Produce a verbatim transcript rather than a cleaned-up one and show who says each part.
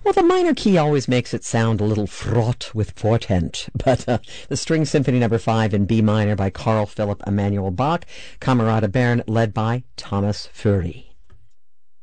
Speaker 1: Well, the minor key always makes it sound a little fraught with portent, but uh, the String Symphony Number Five in B minor by Carl Philipp Emanuel Bach, Camerata Bern, led by Thomas Fury.